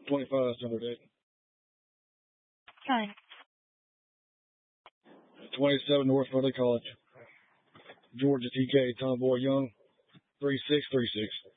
25 Thunder Deck. Fine. 27 North Valley College. Georgia TK, Tomboy Young, 3636.